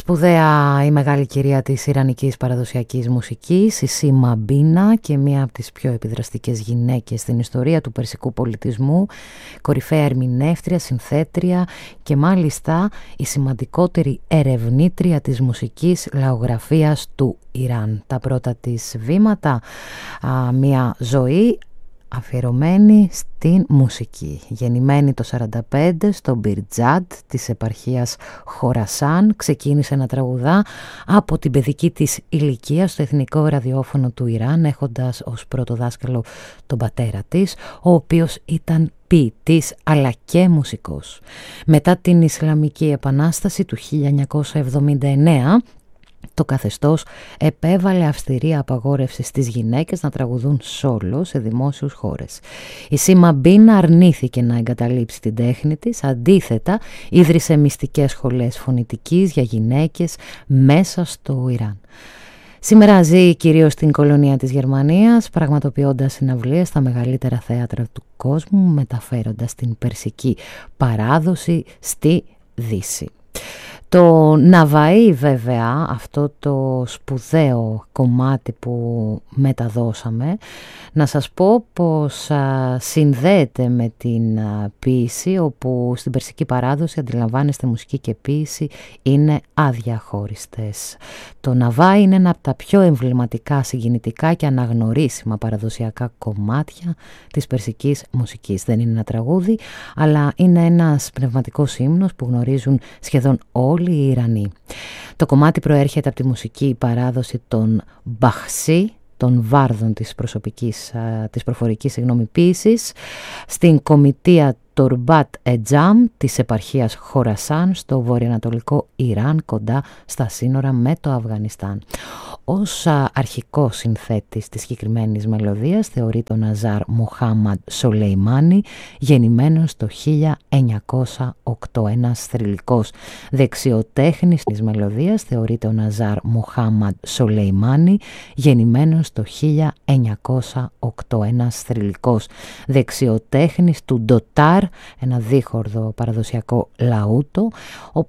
Σπουδαία η μεγάλη κυρία της ιρανικής παραδοσιακής μουσικής, η Σίμα Μπίνα, και μία από τις πιο επιδραστικές γυναίκες στην ιστορία του περσικού πολιτισμού, κορυφαία ερμηνεύτρια, συνθέτρια και μάλιστα η σημαντικότερη ερευνήτρια της μουσικής λαογραφίας του Ιράν. Τα πρώτα της βήματα, μία ζωή αφιερωμένη στην μουσική. Γεννημένη το 1945 στο Μπιρτζάντ της επαρχίας Χορασάν, ξεκίνησε να τραγουδά από την παιδική της ηλικία στο εθνικό ραδιόφωνο του Ιράν, έχοντας ως πρώτο δάσκαλο τον πατέρα της, ο οποίος ήταν ποιητής αλλά και μουσικός. Μετά την Ισλαμική Επανάσταση του 1979, το καθεστώς επέβαλε αυστηρή απαγόρευση στις γυναίκες να τραγουδούν σόλο σε δημόσιους χώρες. Η Σίμα Μπίνα αρνήθηκε να εγκαταλείψει την τέχνη της, αντίθετα ίδρυσε μυστικές σχολές φωνητικής για γυναίκες μέσα στο Ιράν. Σήμερα ζει κυρίως στην κολονία της Γερμανίας, πραγματοποιώντας συναυλίες στα μεγαλύτερα θέατρα του κόσμου, μεταφέροντας την περσική παράδοση στη Δύση. Το Ναβαΐ, βέβαια, αυτό το σπουδαίο κομμάτι που μεταδώσαμε, να σας πω πως συνδέεται με την ποίηση, όπου στην περσική παράδοση αντιλαμβάνεστε μουσική και ποίηση είναι αδιαχώριστες. Το Ναβάι είναι ένα από τα πιο εμβληματικά, συγκινητικά και αναγνωρίσιμα παραδοσιακά κομμάτια της περσικής μουσικής. Δεν είναι ένα τραγούδι, αλλά είναι ένας πνευματικός ύμνος που γνωρίζουν σχεδόν όλοι οι Ιρανοί. Το κομμάτι προέρχεται από τη μουσική παράδοση των Μπαχσί, των βάρδων της προφορικής ποίησης, στην κομιτεία Τουρμπάτ Ετζάμ της επαρχίας Χορασάν στο βορειοανατολικό Ιράν, κοντά στα σύνορα με το Αφγανιστάν. Ως αρχικός συνθέτης της συγκεκριμένης μελωδίας θεωρείται ο Ναζάρ Μοχάμαντ Σολεϊμάνι, γεννημένος το 1908. Ένας θρυλικός δεξιοτέχνης της μελωδίας θεωρείται ο Ναζάρ Μοχάμαντ Σολεϊμάνι, γεννημένος το 1908. Ένας θρυλικός δεξιοτέχνης του ντοτάρ, ένα δίχορδο παραδοσιακό λαούτο,